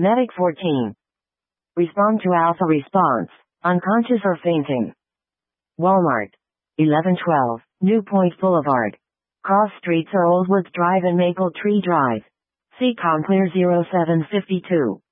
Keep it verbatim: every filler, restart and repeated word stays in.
Medic fourteen. Respond to alpha response. Unconscious or fainting. Walmart. eleven twelve. New Point Boulevard. Cross streets are Oldwoods Drive and Maple Tree Drive. C COM clear zero seven five two.